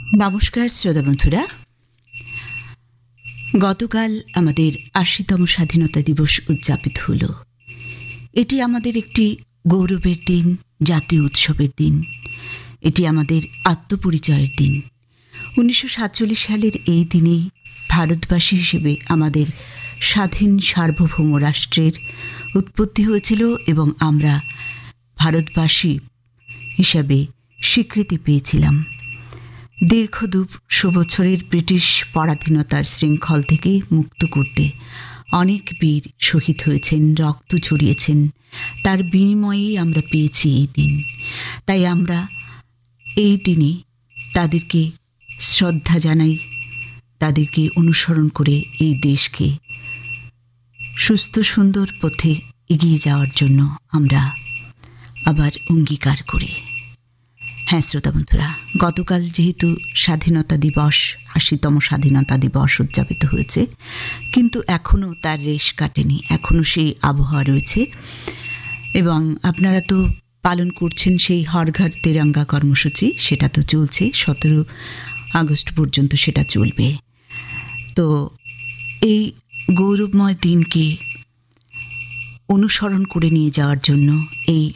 নমস্কার শ্রোতা বন্ধুরা, গতকাল আমাদের ৮০তম স্বাধীনতা দিবস উদযাপিত হল। এটি আমাদের একটি গৌরবের দিন, জাতীয় উৎসবের দিন। এটি আমাদের আত্মপরিচয়ের দিন। ১৯৪৭ সালের এই দিনেই ভারতবাসী হিসেবে আমাদের স্বাধীন সার্বভৌম রাষ্ট্রের উৎপত্তি হয়েছিল এবং আমরা ভারতবাসী হিসাবে স্বীকৃতি পেয়েছিলাম। দীর্ঘ ২০০ বছরের ব্রিটিশ পরাধীনতার শৃঙ্খল থেকে মুক্ত করতে অনেক বীর শহীদ হয়েছেন, রক্ত ঝরিয়েছেন। তার বিনিময়েই আমরা পেয়েছি এই দিন। তাই আমরা এই দিনে তাদেরকে শ্রদ্ধা জানাই, তাদেরকে অনুসরণ করে এই দেশকে সুস্থ সুন্দর পথে এগিয়ে যাওয়ার জন্য আমরা আবার অঙ্গীকার করি। হ্যাঁ শ্রোতা বন্ধুরা, গতকাল যেহেতু স্বাধীনতা দিবস, ৮০তম স্বাধীনতা দিবস উদযাপিত হয়েছে, কিন্তু এখনও তার রেশ কাটেনি, এখনও সেই আবহাওয়া রয়েছে এবং আপনারা তো পালন করছেন সেই হর ঘর তেরঙ্গা কর্মসূচি। সেটা তো চলছে, ১৭ আগস্ট পর্যন্ত সেটা চলবে। তো এই গৌরবময় দিনকে অনুসরণ করে নিয়ে যাওয়ার জন্য এই